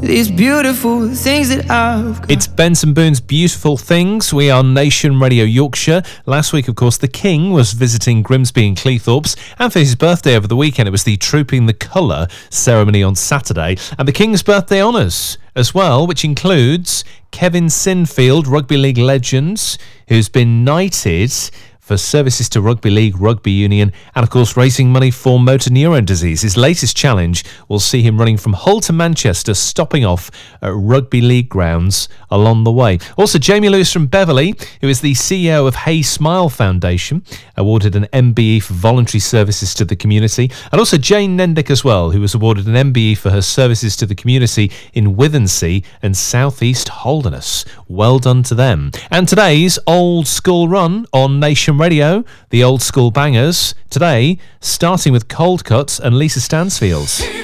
these beautiful things that I've got. It's Benson Boone's Beautiful Things. We are Nation Radio Yorkshire. Last week, of course, the King was visiting Grimsby and Cleethorpes, and for his birthday over the weekend, it was the Trooping the Colour ceremony on Saturday, and the King's birthday honours as well, which includes Kevin Sinfield, rugby league legend, who's been knighted for services to rugby league, rugby union, and of course raising money for motor neurone disease. His latest challenge will see him running from Hull to Manchester, stopping off at rugby league grounds along the way. Also, Jamie Lewis from Beverley, who is the CEO of Hey Smile Foundation, awarded an MBE for voluntary services to the community. And also Jane Nendick as well, who was awarded an MBE for her services to the community in Withensea and South East Holderness. Well done to them. And today's Old School Run on Nation Radio, the old school bangers. Today, starting with Cold Cuts and Lisa Stansfield.